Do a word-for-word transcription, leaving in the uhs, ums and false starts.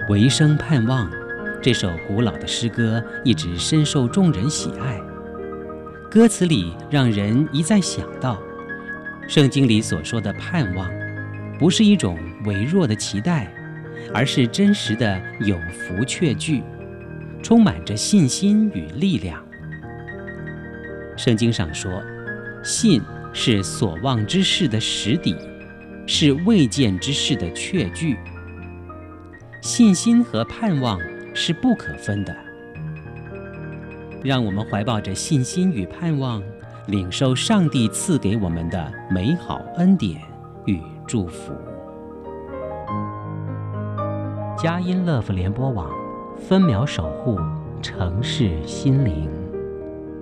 唯生盼望这首古老的诗歌一直深受众人喜爱。歌词里让人一再想到，圣经里所说的盼望，不是一种微弱的期待，而是真实的有福确据，充满着信心与力量。圣经上说，信是所望之事的实底，是未见之事的确据。信心和盼望是不可分的。让我们怀抱着信心与盼望，领受上帝赐给我们的美好恩典与祝福。佳音乐福联播网，分秒守护城市心灵。